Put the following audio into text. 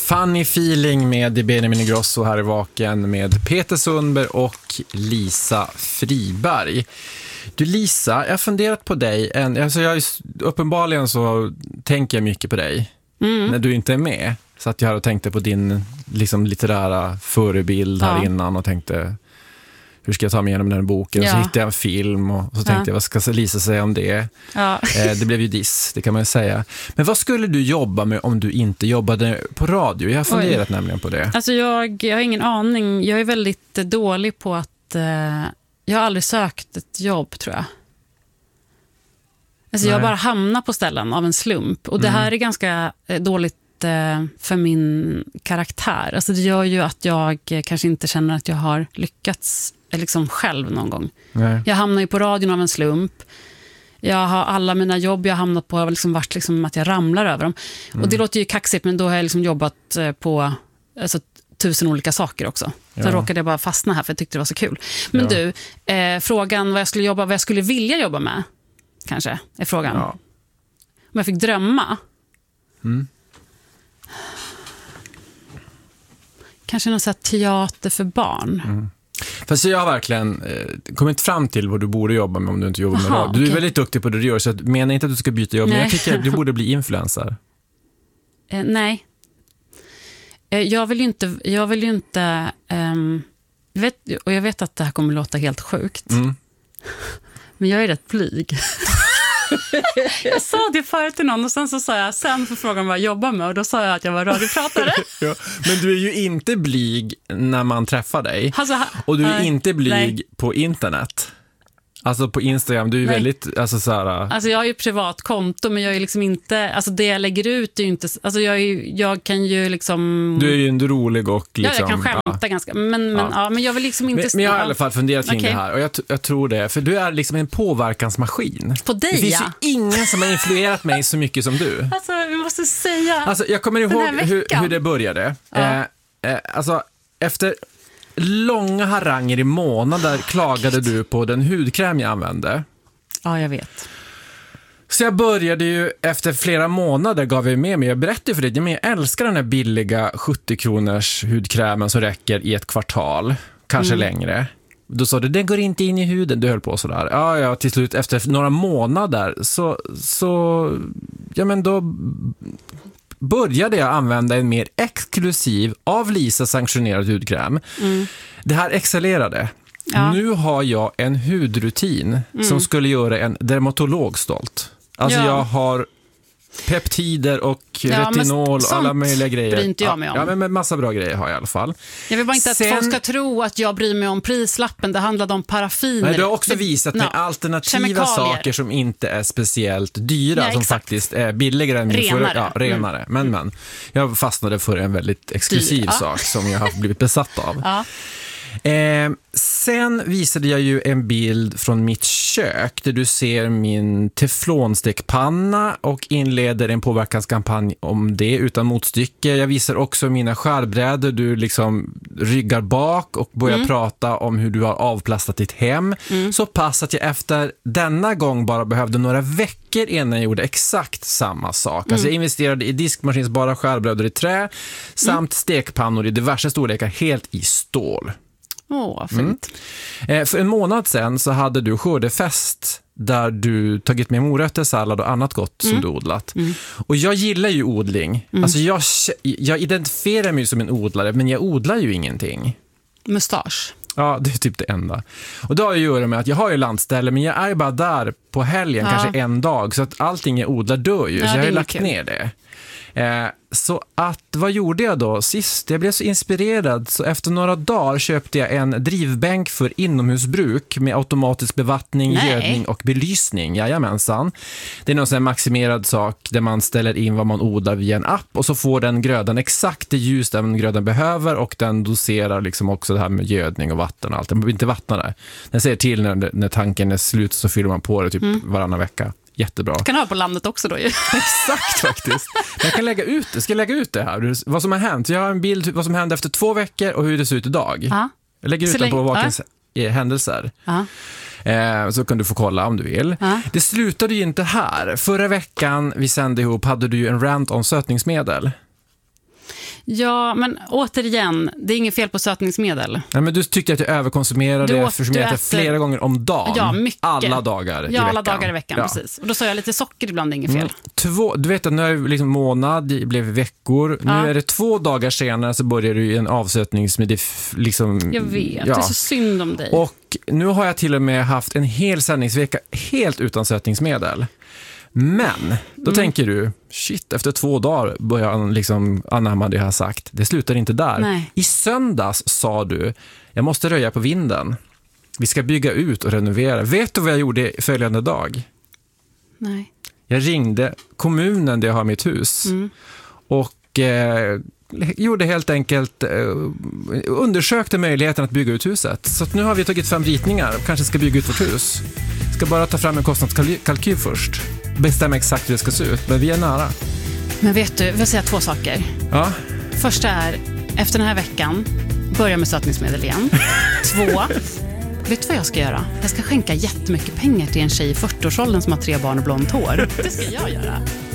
Funny Feeling med Benjamin Ingrosso här i Vaken med Peter Sundberg och Lisa Friberg. Du Lisa, jag har funderat på dig. Uppenbarligen så tänker jag mycket på dig när du inte är med. Så att jag hade tänkt på din liksom, litterära förebild här innan och tänkte... Hur ska jag ta mig igenom den här boken? Ja. Så hittade jag en film och så tänkte jag, vad ska Lisa säga om det? Ja. Det blev ju diss, det kan man ju säga. Men vad skulle du jobba med om du inte jobbade på radio? Jag har funderat nämligen på det. Alltså jag har ingen aning. Jag är väldigt dålig på att... jag har aldrig sökt ett jobb, tror jag. Alltså jag bara hamnar på ställen av en slump. Och det här är ganska dåligt för min karaktär. Alltså det gör ju att jag kanske inte känner att jag har lyckats liksom själv någon gång. Nej. Jag hamnar ju på radion av en slump. Jag har alla mina jobb jag har hamnat på har liksom varit liksom att jag ramlar över dem. Och det låter ju kaxigt, men då har jag liksom jobbat på 1000 olika saker också. Sen råkade jag bara fastna här för jag tyckte det var så kul. Men du, frågan vad jag skulle vilja jobba med kanske är frågan. Ja. Om jag fick drömma. Kanske någon sån här teater för barn. Fast jag har verkligen kommit fram till vad du borde jobba med om du inte jobbar med radio. Du är väldigt duktig på det du gör, så jag menar inte att du ska byta jobb. Nej. Men jag tycker att du borde bli influencer. Nej. Jag vill ju inte och jag vet att det här kommer låta helt sjukt. Men jag är rätt blyg. Jag sa det förut till någon och sen så sa jag för frågan vad jag jobbar med och då sa jag att jag var radiopratare. Ja, men du är ju inte blyg när man träffar dig. Och du är inte blyg på internet. Alltså på Instagram, du är väldigt... Alltså jag har ju privat konto, men jag är liksom inte... Alltså det jag lägger ut är ju inte... Alltså jag kan ju liksom... Du är ju en rolig och liksom... Ja, jag kan skämta ganska... Men jag vill liksom inte... Men jag har i alla fall funderat kring det här. Och jag tror det. För du är liksom en påverkansmaskin. På dig, det finns ju ingen som har influerat mig så mycket som du. Alltså, vi måste säga... Alltså, jag kommer ihåg hur det började. Alltså, efter... långa haranger i månader klagade du på den hudkräm jag använde. Ja, jag vet. Så jag började ju, efter flera månader gav jag med mig, jag berättade för dig, men jag älskar den här billiga 70 kronors hudkrämen som räcker i ett kvartal, kanske längre. Då sa du, den går inte in i huden, du höll på sådär. Ja, till slut efter några månader så ja men då började jag använda en mer exklusiv av Lisa sanktionerad hudkräm. Det här excellerade. Ja. Nu har jag en hudrutin som skulle göra en dermatolog stolt. Alltså jag har peptider och retinol och alla möjliga grejer. Bryr inte jag mig om. Ja, men massa bra grejer har jag i alla fall. Jag vill bara inte att folk ska tro att jag bryr mig om prislappen. Det handlade om paraffiner. Men du har också visat med alternativa saker som inte är speciellt dyra, som faktiskt är billigare än min förra. Renare. Men jag fastnade för en väldigt exklusiv sak som jag har blivit besatt av. Ja. Sen visade jag ju en bild från mitt kök där du ser min teflonstekpanna och inleder en påverkanskampanj om det utan motstycke. Jag visar också mina skärbrädor, du liksom ryggar bak och börjar prata om hur du har avplastat ditt hem. Så pass att jag efter denna gång bara behövde några veckor innan jag gjorde exakt samma sak. Alltså jag investerade i diskmaskinsbara skärbrädor i trä samt stekpannor i diverse storlekar helt i stål. Fint. För en månad sedan så hade du skördefest där du tagit med morötter, sallad och annat gott som du odlat. Och jag gillar ju odling. Alltså jag identifierar mig som en odlare, men jag odlar ju ingenting. Mustasch. Ja, det är typ det enda. Och då har jag att göra med att jag har ju landställe, men jag är bara där på helgen, kanske en dag. Så att allting jag odlar dör ju, så jag har ju lagt ner det. Så att, vad gjorde jag då sist? Jag blev så inspirerad, så efter några dagar köpte jag en drivbänk för inomhusbruk med automatisk bevattning, gödning och belysning. Jajamensan. Det är någon sån här maximerad sak där man ställer in vad man odlar via en app och så får den grödan exakt det ljus den grödan behöver och den doserar liksom också det här med gödning och vatten och allt. Den behöver inte vattna det. Den säger till när tanken är slut, så fyller man på det typ varannan vecka. Jättebra. Du kan ha på landet också då ju. Exakt faktiskt. Jag kan lägga ut det. Ska jag lägga ut det här? Vad som har hänt. Jag har en bild vad som hände efter 2 veckor och hur det ser ut idag. Jag lägger ut den på Vakens händelser. Så kan du få kolla om du vill. Det slutade ju inte här. Förra veckan vi sände ihop hade du ju en rant om sötningsmedel. Ja, men återigen, det är inget fel på sötningsmedel. Nej, men du tyckte att jag överkonsumerade eftersom jag äter flera gånger om dagen. Ja, mycket. Alla dagar i veckan. Ja, alla dagar i veckan, precis. Och då sa jag lite socker ibland, inget fel. Du vet att nu är liksom månad, det blev veckor. Nu är det 2 dagar senare så börjar du i en avsötningsmedel. Liksom, jag vet, det är så synd om dig. Och nu har jag till och med haft en hel sändningsvecka helt utan sötningsmedel. Men, då tänker du, shit, efter 2 dagar börjar han liksom anamma det jag har sagt. Det slutar inte där. Nej. I söndags sa du, jag måste röja på vinden. Vi ska bygga ut och renovera. Vet du vad jag gjorde följande dag? Nej. Jag ringde kommunen där jag har mitt hus. Och gjorde helt enkelt undersökte möjligheten att bygga ut huset. Så att nu har vi tagit fram ritningar och kanske ska bygga ut vårt hus. Ska bara ta fram en kostnadskalkyl först. Bestämma exakt hur det ska se ut, men vi är nära. Men vet du, jag vill säga 2 saker. Ja. Första är, efter den här veckan, börja med sötningsmedel igen. 2, vet du vad jag ska göra? Jag ska skänka jättemycket pengar till en tjej i 40-årsåldern som har 3 barn och blont hår. Det ska jag göra.